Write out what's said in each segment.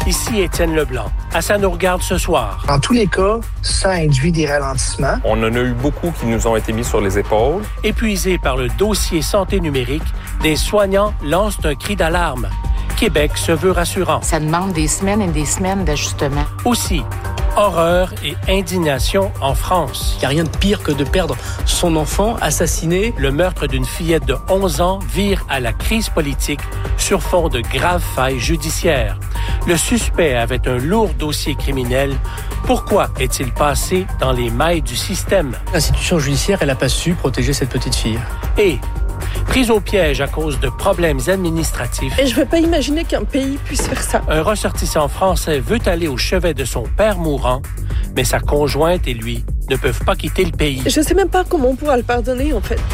Ici Étienne Leblanc. À Ça nous regarde ce soir. Dans tous les cas, ça induit des ralentissements. On en a eu beaucoup qui nous ont été mis sur les épaules. Épuisés par le dossier santé numérique, des soignants lancent un cri d'alarme. Québec se veut rassurant. Ça demande des semaines et des semaines d'ajustement. Aussi, horreur et indignation en France. Il n'y a rien de pire que de perdre son enfant assassiné. Le meurtre d'une fillette de 11 ans vire à la crise politique sur fond de graves failles judiciaires. Le suspect avait un lourd dossier criminel. Pourquoi est-il passé dans les mailles du système? L'institution judiciaire, elle n'a pas su protéger cette petite fille. Et prise au piège à cause de problèmes administratifs. Et je ne peux pas imaginer qu'un pays puisse faire ça. Un ressortissant français veut aller au chevet de son père mourant, mais sa conjointe et lui ne peuvent pas quitter le pays. Je ne sais même pas comment on pourra le pardonner, en fait.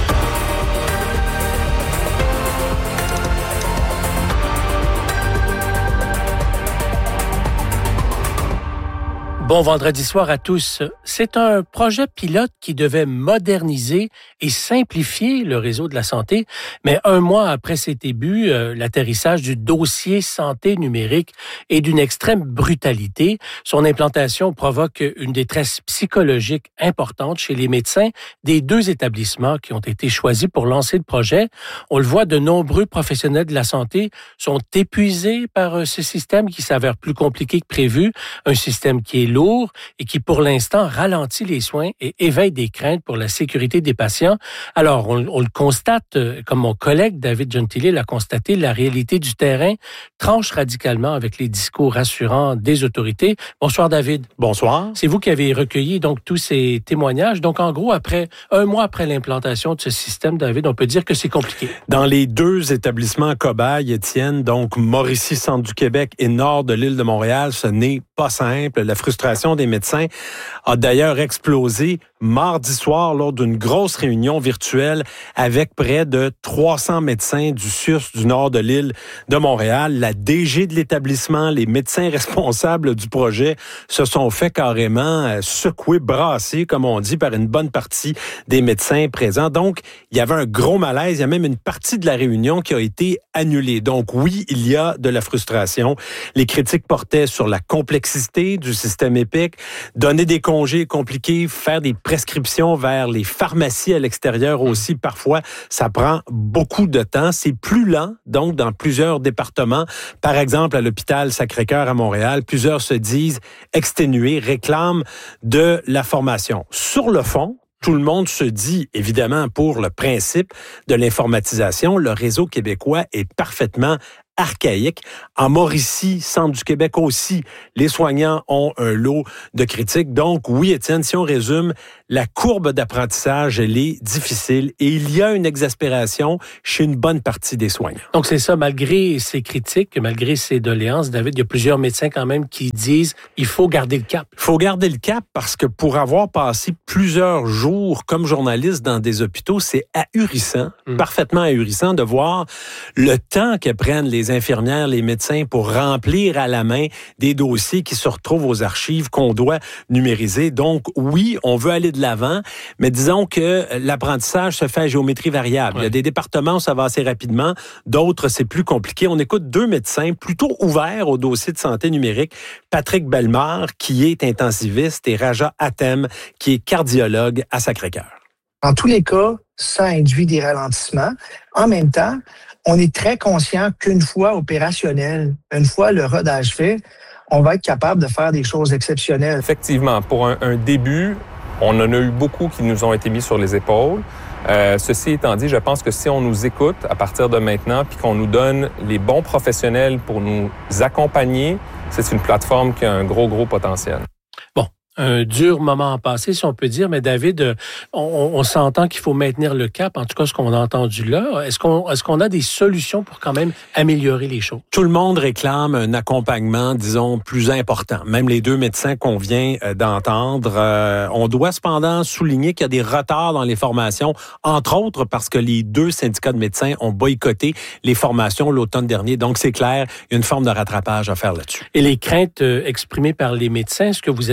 Bon vendredi soir à tous. C'est un projet pilote qui devait moderniser et simplifier le réseau de la santé, mais un mois après ses débuts, l'atterrissage du dossier santé numérique est d'une extrême brutalité. Son implantation provoque une détresse psychologique importante chez les médecins des deux établissements qui ont été choisis pour lancer le projet. On le voit, de nombreux professionnels de la santé sont épuisés par ce système qui s'avère plus compliqué que prévu, un système qui est lourd et qui, pour l'instant, ralentit les soins et éveille des craintes pour la sécurité des patients. Alors, on le constate, comme mon collègue David Gentile l'a constaté, la réalité du terrain tranche radicalement avec les discours rassurants des autorités. Bonsoir, David. Bonsoir. C'est vous qui avez recueilli donc tous ces témoignages. Donc, en gros, un mois après l'implantation de ce système, David, on peut dire que c'est compliqué. Dans les deux établissements cobayes, Étienne, donc Mauricie, centre du Québec et nord de l'île de Montréal, ce n'est pas simple. La frustration des médecins a d'ailleurs explosé mardi soir lors d'une grosse réunion virtuelle avec près de 300 médecins du CIUS du nord de l'île de Montréal. La DG de l'établissement, les médecins responsables du projet se sont fait carrément secouer, brasser, comme on dit, par une bonne partie des médecins présents. Donc, il y avait un gros malaise. Il y a même une partie de la réunion qui a été annulée. Donc, oui, il y a de la frustration. Les critiques portaient sur la complexité du système EPIC, donner des congés compliqués, faire des prescriptions vers les pharmacies à l'extérieur aussi. Parfois, ça prend beaucoup de temps. C'est plus lent, donc, dans plusieurs départements. Par exemple, à l'hôpital Sacré-Cœur à Montréal, plusieurs se disent exténués, réclament de la formation. Sur le fond, tout le monde se dit, évidemment, pour le principe de l'informatisation, le réseau québécois est parfaitement archaïque. En Mauricie, centre du Québec aussi, les soignants ont un lot de critiques. Donc, oui, Étienne, si on résume, la courbe d'apprentissage, elle est difficile et il y a une exaspération chez une bonne partie des soignants. Donc, c'est ça, malgré ces critiques, malgré ces doléances, David, il y a plusieurs médecins quand même qui disent il faut garder le cap. Il faut garder le cap parce que pour avoir passé plusieurs jours comme journaliste dans des hôpitaux, c'est ahurissant, parfaitement ahurissant de voir le temps que prennent les infirmières, les médecins pour remplir à la main des dossiers qui se retrouvent aux archives qu'on doit numériser. Donc, oui, on veut aller de l'avant, mais disons que l'apprentissage se fait à géométrie variable. Il y a des départements où ça va assez rapidement, d'autres, c'est plus compliqué. On écoute deux médecins plutôt ouverts au dossier de santé numérique, Patrick Bellemare, qui est intensiviste, et Raja Atem, qui est cardiologue à Sacré-Cœur. Dans tous les cas, ça induit des ralentissements. En même temps, on est très conscient qu'une fois opérationnel, une fois le rodage fait, on va être capable de faire des choses exceptionnelles. Effectivement, pour un début, on en a eu beaucoup qui nous ont été mis sur les épaules. Ceci étant dit, je pense que si on nous écoute à partir de maintenant puis qu'on nous donne les bons professionnels pour nous accompagner, c'est une plateforme qui a un gros potentiel. Bon. Un dur moment à passer, si on peut dire, mais David, on s'entend qu'il faut maintenir le cap, en tout cas ce qu'on a entendu là. Est-ce qu'on a des solutions pour quand même améliorer les choses? Tout le monde réclame un accompagnement, disons, plus important. Même les deux médecins qu'on vient d'entendre. On doit cependant souligner qu'il y a des retards dans les formations, entre autres parce que les deux syndicats de médecins ont boycotté les formations l'automne dernier. Donc, c'est clair, il y a une forme de rattrapage à faire là-dessus. Et les craintes exprimées par les médecins, ce que vous avez raconté,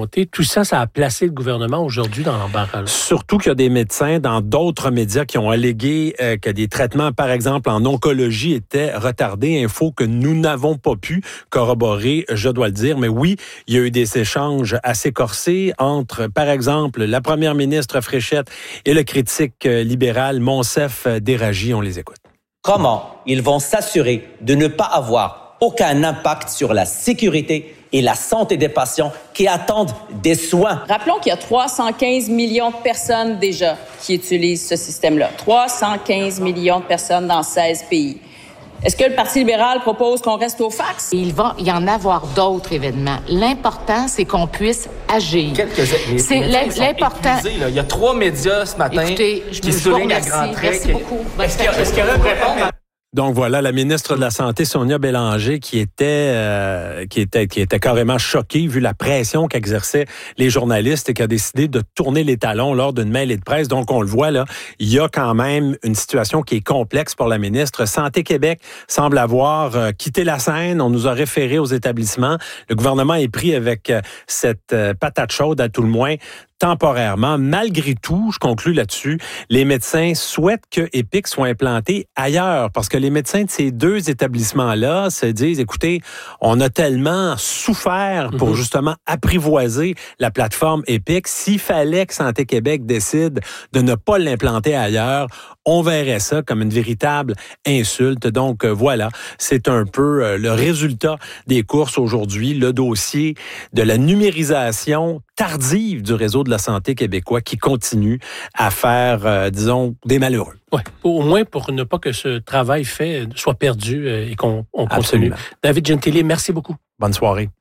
volonté. Tout ça, ça a placé le gouvernement aujourd'hui dans l'embarras. Surtout qu'il y a des médecins dans d'autres médias qui ont allégué que des traitements, par exemple, en oncologie étaient retardés. Info que nous n'avons pas pu corroborer, je dois le dire. Mais oui, il y a eu des échanges assez corsés entre, par exemple, la première ministre Fréchette et le critique libéral Monsef Déragi. On les écoute. Comment ils vont s'assurer de ne pas avoir aucun impact sur la sécurité et la santé des patients qui attendent des soins? Rappelons qu'il y a 315 millions de personnes déjà qui utilisent ce système-là. 315 millions de personnes dans 16 pays. Est-ce que le Parti libéral propose qu'on reste au fax? Il va y en avoir d'autres événements. L'important, c'est qu'on puisse agir. C'est l'important. Il y a 3 médias ce matin. Écoutez, qui soulignent à grands traits. Merci beaucoup. Est-ce qu'il y aurait pour répondre? Donc voilà, la ministre de la Santé, Sonia Bélanger, qui était carrément choquée vu la pression qu'exerçaient les journalistes et qui a décidé de tourner les talons lors d'une mêlée de presse. Donc on le voit là, il y a quand même une situation qui est complexe pour la ministre. Santé Québec semble avoir quitté la scène. On nous a référé aux établissements. Le gouvernement est pris avec cette patate chaude à tout le moins. Temporairement. Malgré tout, je conclus là-dessus, les médecins souhaitent que EPIC soit implanté ailleurs parce que les médecins de ces deux établissements-là se disent, écoutez, on a tellement souffert pour justement apprivoiser la plateforme EPIC. S'il fallait que Santé Québec décide de ne pas l'implanter ailleurs, on verrait ça comme une véritable insulte. Donc voilà, c'est un peu le résultat des courses aujourd'hui, le dossier de la numérisation tardive du réseau de la santé québécois qui continue à faire, disons, des malheureux. Oui, au moins pour ne pas que ce travail fait soit perdu et qu'on continue. Absolument. David Gentili, merci beaucoup. Bonne soirée.